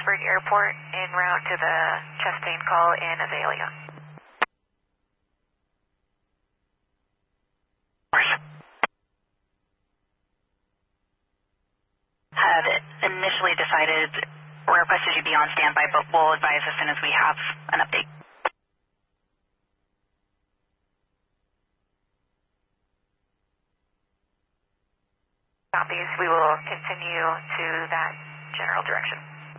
Pittsburgh Airport en route to the Chastain call in Azalea. Had initially decided or requested you be on standby, but we'll advise as soon as we have an update. Copies. We will continue to that general direction.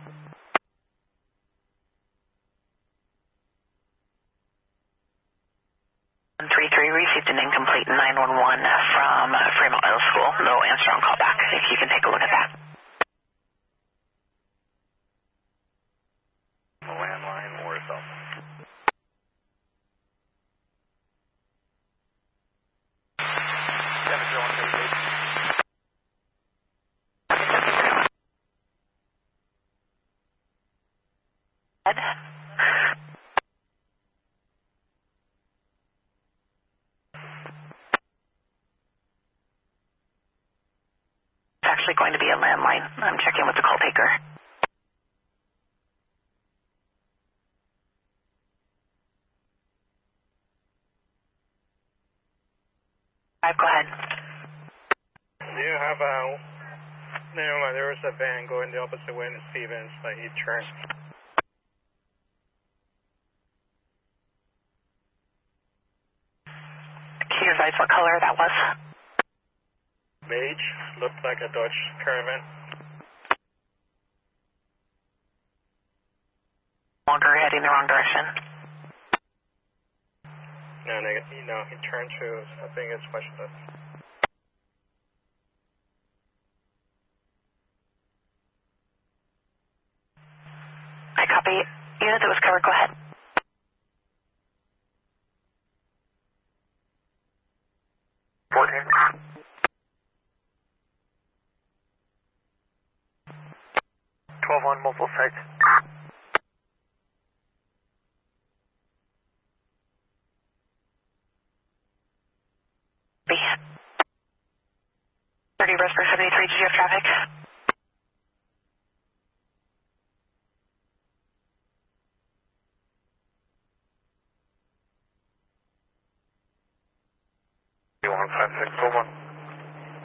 133 received an incomplete 911 from Fremont Middle School. No answer on callback. If you can take a look at that. Landline or cell phone. It's actually going to be a landline. I'm checking with the call taker. Go ahead. Do you have a... Never mind, there was a van going the opposite way to Stevens, but he turned. Can you advise what color that was? Beige, looked like a Dodge Caravan. Longer heading the wrong direction. No, he turned to, I think it's Washington. I copy. Unit that was covered, go ahead. On multiple sites. B. 30 Roseburg 73, did you have traffic? You want 564?